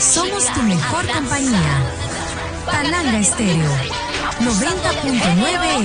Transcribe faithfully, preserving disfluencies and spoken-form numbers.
Somos tu mejor compañía. Palanga Estéreo noventa punto nueve